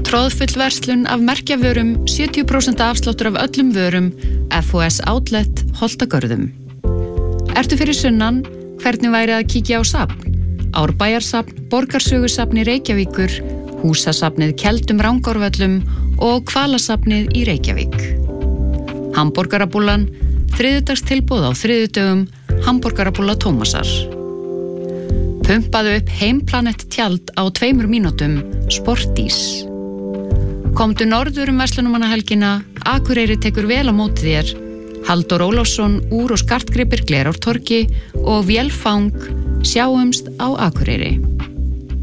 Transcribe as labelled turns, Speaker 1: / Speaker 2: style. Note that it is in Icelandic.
Speaker 1: Troðfull verslun af merkjavörum, 70% afsláttur af öllum vörum, FOS Outlet, Holtagörðum. Ertu fyrir sunnan, hvernig væri að kíkja á safn? Árbæjarsafn, Borgarsögusafni Reykjavíkur, Húsasafnið Keldum Rangárvöllum og Hvalasafnið í Reykjavík. Hamborgarabúllan, þriðjudagstilboð á þriðjudögum, Hamborgarabúlla Tómasar. Pumpaðu upp Heimplanet tjald á 2 mínútum, Sportís. Komdu norður verslunarmannahelgina, Akureyri tekur vel á móti þér. Halldór Ólafsson, úr- og skartgripir Glerártorgi og Vélfang, sjáumst á Akureyri.